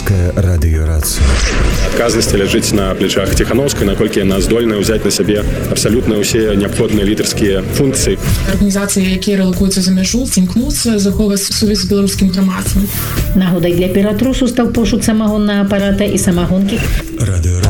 Беларуская радыёрацыя. Адказнасць ляжыць на плечах Ціхановскай, наколькі яна здольная ўзяць на сябе абсалютна ўсе неабходныя лідарскія функцыі. Арганізацыі, якія рэлакуюцца за мяжу, імкнуцца захоўваць сувязь з беларускім грамадствам. Нагодай для ператрусу стаў пошук самагоннага апарата і самагонкі.